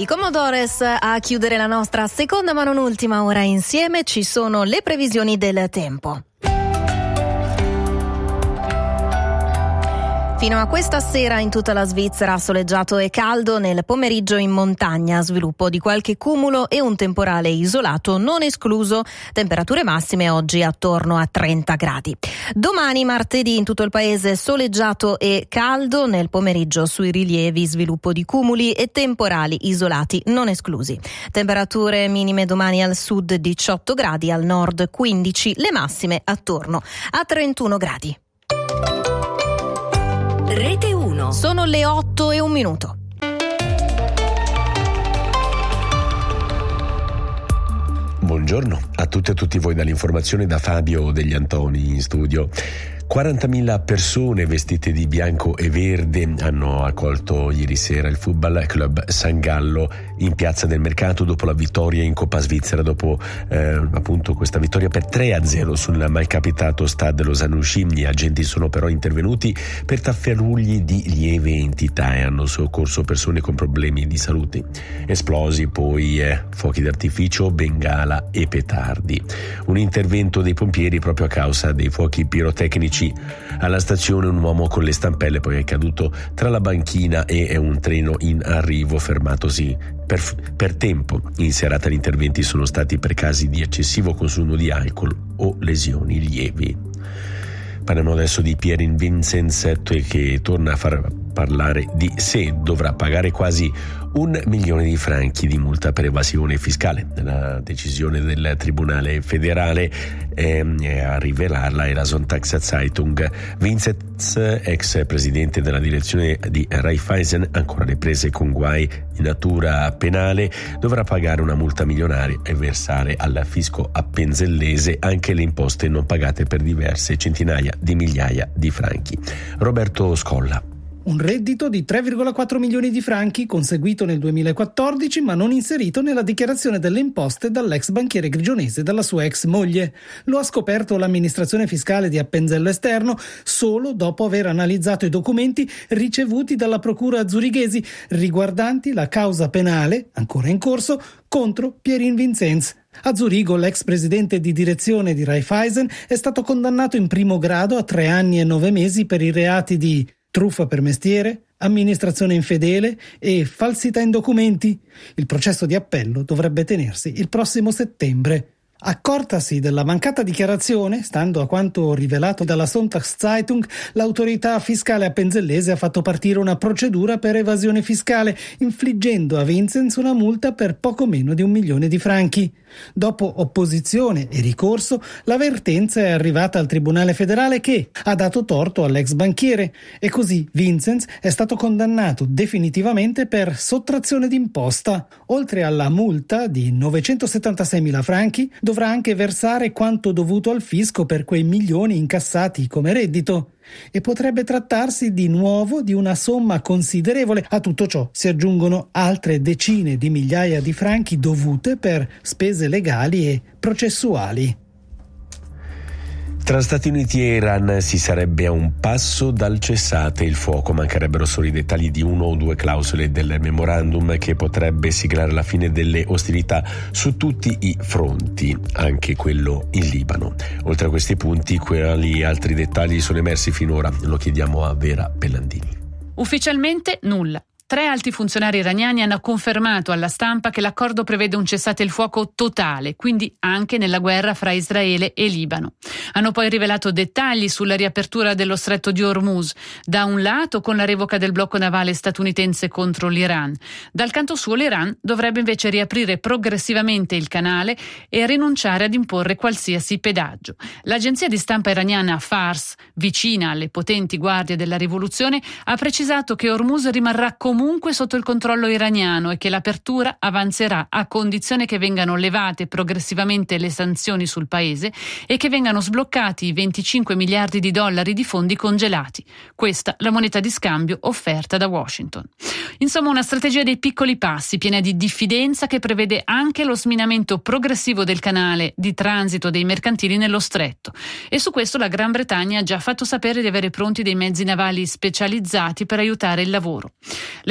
I Commodores a chiudere la nostra seconda ma non ultima ora insieme. Ci sono le previsioni del tempo. Fino a questa sera in tutta la Svizzera soleggiato e caldo, nel pomeriggio in montagna sviluppo di qualche cumulo e un temporale isolato non escluso, temperature massime oggi attorno a 30 gradi. Domani martedì in tutto il paese soleggiato e caldo, nel pomeriggio sui rilievi sviluppo di cumuli e temporali isolati non esclusi. Temperature minime domani al sud 18 gradi, al nord 15, le massime attorno a 31 gradi. Rete 1. Sono le 8:01. Buongiorno a tutte e a tutti voi dall'informazione da Fabio Degli Antoni in studio. 40.000 persone vestite di bianco e verde hanno accolto ieri sera il Football Club San Gallo in Piazza del Mercato dopo la vittoria in Coppa Svizzera, dopo appunto questa vittoria per 3-0 sul malcapitato Stade Lausanne-Uchim. Gli agenti sono però intervenuti per tafferugli di lieve entità e hanno soccorso persone con problemi di salute. Esplosi poi fuochi d'artificio, bengala e petardi. Un intervento dei pompieri proprio a causa dei fuochi pirotecnici. Alla stazione un uomo con le stampelle poi è caduto tra la banchina e un treno in arrivo, fermatosi per tempo. In serata gli interventi sono stati per casi di eccessivo consumo di alcol o lesioni lievi. Parliamo adesso di Pierin Vincenz, che torna a far parlare di sé. Dovrà pagare quasi 1 milione di franchi di multa per evasione fiscale. La decisione del Tribunale federale a rivelarla è la Sonntagszeitung. Vincenz, ex presidente della direzione di Raiffeisen, ancora alle prese con guai di natura penale, dovrà pagare una multa milionaria e versare al fisco appenzellese anche le imposte non pagate per diverse centinaia di migliaia di franchi. Roberto Scolla. Un reddito di 3,4 milioni di franchi conseguito nel 2014 ma non inserito nella dichiarazione delle imposte dall'ex banchiere grigionese e dalla sua ex moglie. Lo ha scoperto l'amministrazione fiscale di Appenzello Esterno solo dopo aver analizzato i documenti ricevuti dalla procura zurighesi riguardanti la causa penale, ancora in corso, contro Pierin Vincenz. A Zurigo l'ex presidente di direzione di Raiffeisen è stato condannato in primo grado a 3 anni e 9 mesi per i reati di truffa per mestiere, amministrazione infedele e falsità in documenti. Il processo di appello dovrebbe tenersi il prossimo settembre. Accortasi della mancata dichiarazione, stando a quanto rivelato dalla Sonntagszeitung, l'autorità fiscale appenzellese ha fatto partire una procedura per evasione fiscale, infliggendo a Vincenz una multa per poco meno di 1 milione di franchi. Dopo opposizione e ricorso, la vertenza è arrivata al Tribunale federale che ha dato torto all'ex banchiere e così Vincenz è stato condannato definitivamente per sottrazione d'imposta. Oltre alla multa di 976.000 franchi, dovrà anche versare quanto dovuto al fisco per quei milioni incassati come reddito. E potrebbe trattarsi di nuovo di una somma considerevole. A tutto ciò si aggiungono altre decine di migliaia di franchi dovute per spese legali e processuali. Tra Stati Uniti e Iran si sarebbe a un passo dal cessate il fuoco. Mancherebbero solo i dettagli di 1 o 2 clausole del memorandum che potrebbe siglare la fine delle ostilità su tutti i fronti, anche quello in Libano. Oltre a questi punti, quali altri dettagli sono emersi finora? Lo chiediamo a Vera Pellandini. Ufficialmente nulla. 3 alti funzionari iraniani hanno confermato alla stampa che l'accordo prevede un cessate il fuoco totale, quindi anche nella guerra fra Israele e Libano. Hanno poi rivelato dettagli sulla riapertura dello stretto di Hormuz, da un lato con la revoca del blocco navale statunitense contro l'Iran. Dal canto suo l'Iran dovrebbe invece riaprire progressivamente il canale e rinunciare ad imporre qualsiasi pedaggio. L'agenzia di stampa iraniana Fars, vicina alle potenti guardie della rivoluzione, ha precisato che Hormuz rimarrà comunque sotto il controllo iraniano e che l'apertura avanzerà a condizione che vengano levate progressivamente le sanzioni sul paese e che vengano sbloccati i 25 miliardi di dollari di fondi congelati. Questa la moneta di scambio offerta da Washington. Insomma, una strategia dei piccoli passi, piena di diffidenza, che prevede anche lo sminamento progressivo del canale di transito dei mercantili nello stretto. E su questo la Gran Bretagna ha già fatto sapere di avere pronti dei mezzi navali specializzati per aiutare il lavoro.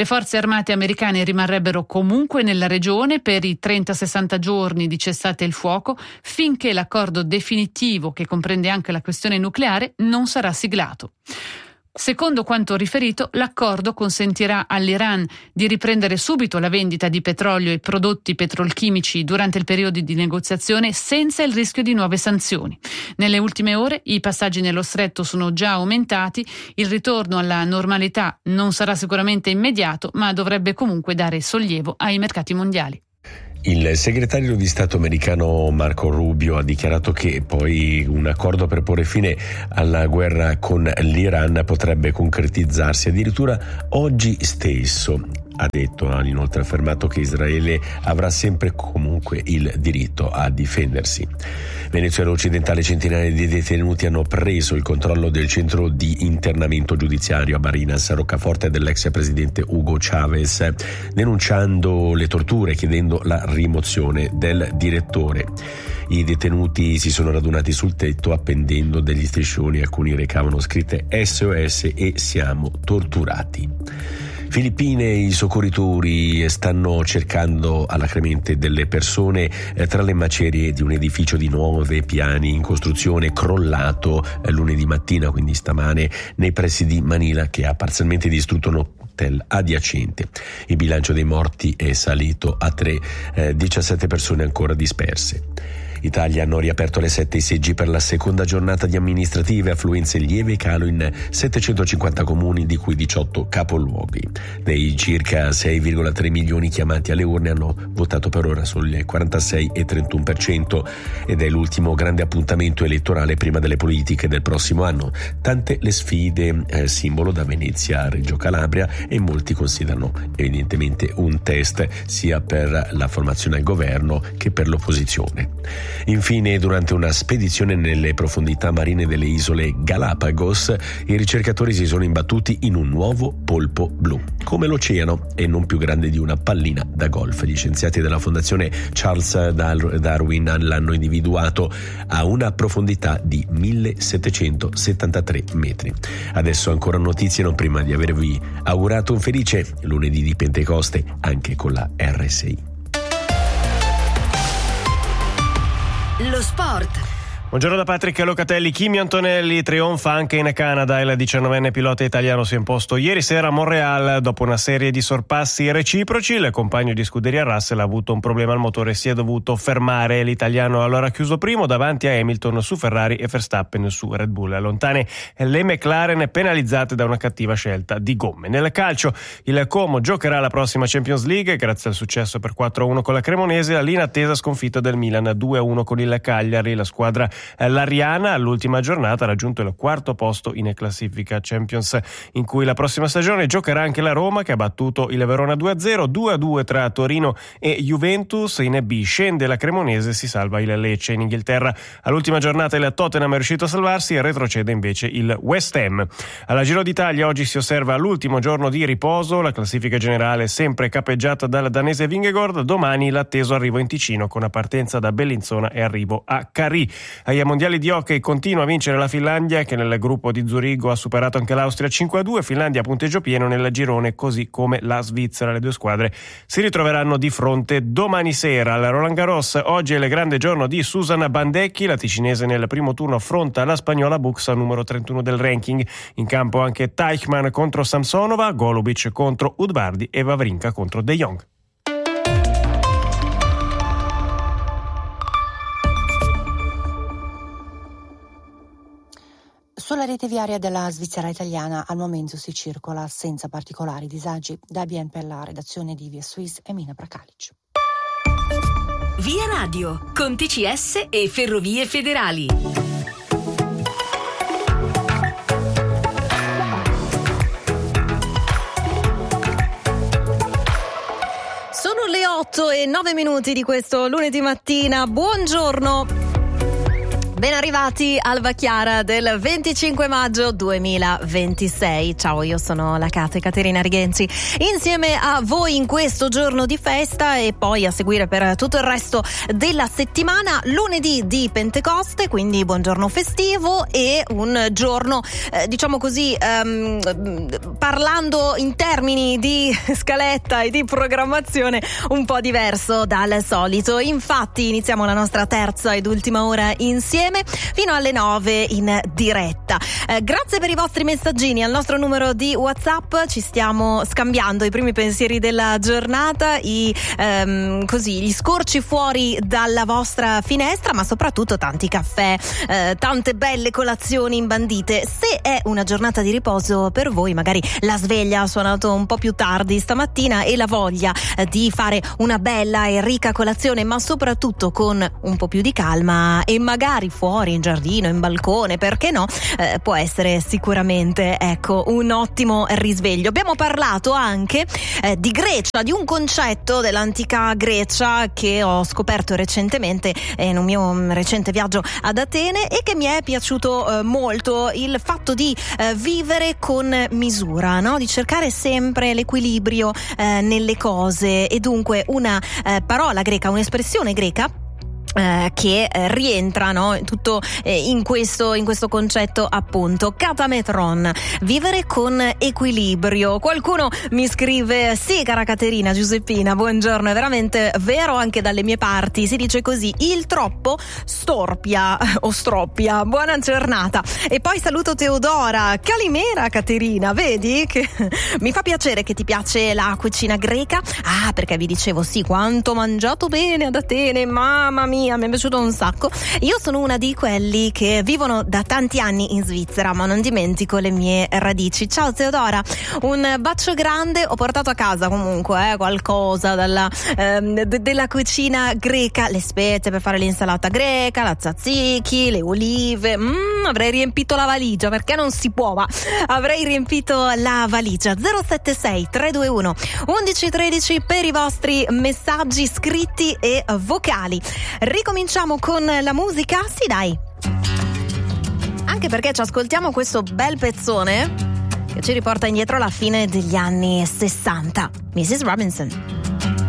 Le forze armate americane rimarrebbero comunque nella regione per i 30-60 giorni di cessate il fuoco finché l'accordo definitivo, che comprende anche la questione nucleare, non sarà siglato. Secondo quanto riferito, l'accordo consentirà all'Iran di riprendere subito la vendita di petrolio e prodotti petrolchimici durante il periodo di negoziazione senza il rischio di nuove sanzioni. Nelle ultime ore i passaggi nello stretto sono già aumentati, il ritorno alla normalità non sarà sicuramente immediato, ma dovrebbe comunque dare sollievo ai mercati mondiali. Il segretario di Stato americano Marco Rubio ha dichiarato che poi un accordo per porre fine alla guerra con l'Iran potrebbe concretizzarsi addirittura oggi stesso. Ha inoltre affermato che Israele avrà sempre e comunque il diritto a difendersi. Venezuela occidentale, centinaia di detenuti hanno preso il controllo del centro di internamento giudiziario a Barinas, roccaforte dell'ex presidente Hugo Chavez, denunciando le torture e chiedendo la rimozione del direttore. I detenuti si sono radunati sul tetto appendendo degli striscioni, alcuni recavano scritte SOS e siamo torturati. Filippine, i soccorritori stanno cercando alacremente delle persone tra le macerie di un edificio di 9 piani in costruzione crollato lunedì mattina, quindi stamane, nei pressi di Manila, che ha parzialmente distrutto un hotel adiacente. Il bilancio dei morti è salito a 3, 17 persone ancora disperse. Italia hanno riaperto le 7 i seggi per la seconda giornata di amministrative, affluenze lieve e calo in 750 comuni, di cui 18 capoluoghi. Dei circa 6,3 milioni chiamati alle urne hanno votato per ora solo il 46,31% ed è l'ultimo grande appuntamento elettorale prima delle politiche del prossimo anno. Tante le sfide, simbolo da Venezia a Reggio Calabria, e molti considerano evidentemente un test sia per la formazione al governo che per l'opposizione. Infine, durante una spedizione nelle profondità marine delle isole Galapagos, i ricercatori si sono imbattuti in un nuovo polpo blu, come l'oceano e non più grande di una pallina da golf. Gli scienziati della Fondazione Charles Darwin l'hanno individuato a una profondità di 1773 metri. Adesso ancora notizie, non prima di avervi augurato un felice lunedì di Pentecoste anche con la RSI. Lo sport. Buongiorno da Patrick Locatelli. Kimi Antonelli trionfa anche in Canada. Il 19enne pilota italiano si è imposto ieri sera a Montreal dopo una serie di sorpassi reciproci. Il compagno di scuderia Russell ha avuto un problema al motore e si è dovuto fermare. L'italiano allora ha chiuso primo davanti a Hamilton su Ferrari e Verstappen su Red Bull. Lontane le McLaren, penalizzate da una cattiva scelta di gomme. Nel calcio, il Como giocherà la prossima Champions League grazie al successo per 4-1 con la Cremonese, all'inattesa sconfitta del Milan 2-1 con il Cagliari. La squadra l'Ariana all'ultima giornata ha raggiunto il 4º posto in classifica Champions, in cui la prossima stagione giocherà anche la Roma, che ha battuto il Verona 2-0, 2-2 tra Torino e Juventus. In B scende la Cremonese, si salva il Lecce. In Inghilterra all'ultima giornata il Tottenham è riuscito a salvarsi e retrocede invece il West Ham. Alla Giro d'Italia oggi si osserva l'ultimo giorno di riposo, la classifica generale sempre capeggiata dal danese Vingegaard. Domani l'atteso arrivo in Ticino con una partenza da Bellinzona e arrivo a Carì. Ai mondiali di hockey continua a vincere la Finlandia, che nel gruppo di Zurigo ha superato anche l'Austria 5-2. Finlandia a punteggio pieno nel girone, così come la Svizzera. Le due squadre si ritroveranno di fronte domani sera al Roland Garros. Oggi è il grande giorno di Susanna Bandecchi, la ticinese nel primo turno affronta la spagnola Buxa, numero 31 del ranking. In campo anche Teichmann contro Samsonova, Golubic contro Udvardi e Wawrinka contro De Jong. Sulla rete viaria della Svizzera italiana al momento si circola senza particolari disagi. Da Bien per la redazione di Via Suisse e Mina Prakalic. Via Radio, con TCS e Ferrovie Federali. Sono le 8:09 di questo lunedì mattina. Buongiorno. Ben arrivati Alba Chiara del 25 maggio 2026. Ciao, io sono la Caterina Rigenzi, insieme a voi in questo giorno di festa e poi a seguire per tutto il resto della settimana, lunedì di Pentecoste, quindi buongiorno festivo e un giorno, diciamo così, parlando in termini di scaletta e di programmazione un po' diverso dal solito. Infatti iniziamo la nostra terza ed ultima ora insieme fino alle 9 in diretta. Grazie per i vostri messaggini al nostro numero di WhatsApp, ci stiamo scambiando i primi pensieri della giornata, gli scorci fuori dalla vostra finestra, ma soprattutto tanti caffè, tante belle colazioni imbandite. Se è una giornata di riposo per voi, magari la sveglia ha suonato un po' più tardi stamattina e la voglia di fare una bella e ricca colazione, ma soprattutto con un po' più di calma e magari fuori in giardino, in balcone, perché no, può essere sicuramente un ottimo risveglio. Abbiamo parlato anche di Grecia, di un concetto dell'antica Grecia che ho scoperto recentemente in un mio recente viaggio ad Atene e che mi è piaciuto molto, il fatto di vivere con misura, no? Di cercare sempre l'equilibrio nelle cose, e dunque una parola greca, un'espressione greca che rientra, no, tutto in questo concetto, appunto, katametron, vivere con equilibrio. Qualcuno mi scrive: sì, cara Caterina, Giuseppina, buongiorno, è veramente vero anche dalle mie parti, si dice così, il troppo storpia o stroppia. Buona giornata. E poi saluto Teodora. Calimera Caterina, vedi che mi fa piacere che ti piace la cucina greca. Perché vi dicevo, sì, quanto ho mangiato bene ad Atene, mamma mia, mi è piaciuto un sacco. Io sono una di quelli che vivono da tanti anni in Svizzera, ma non dimentico le mie radici. Ciao Teodora, un bacio grande. Ho portato a casa comunque qualcosa della cucina greca, le spezie per fare l'insalata greca, la tzatziki, le olive. Avrei riempito la valigia, perché non si può, ma avrei riempito la valigia. 076 321 1113 per i vostri messaggi scritti e vocali. Ricominciamo con la musica? Sì, dai. Anche perché ci ascoltiamo questo bel pezzone che ci riporta indietro alla fine degli anni 60. Mrs. Robinson.